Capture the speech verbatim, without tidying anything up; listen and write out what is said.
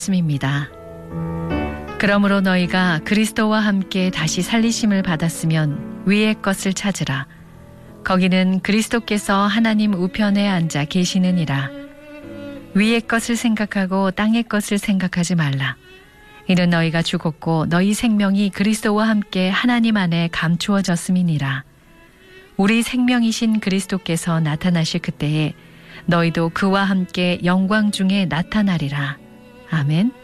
말씀입니다. 그러므로 너희가 그리스도와 함께 다시 살리심을 받았으면 위의 것을 찾으라. 거기는 그리스도께서 하나님 우편에 앉아 계시느니라. 위의 것을 생각하고 땅의 것을 생각하지 말라. 이는 너희가 죽었고 너희 생명이 그리스도와 함께 하나님 안에 감추어졌음이니라. 우리 생명이신 그리스도께서 나타나실 그때에 너희도 그와 함께 영광 중에 나타나리라. 아멘.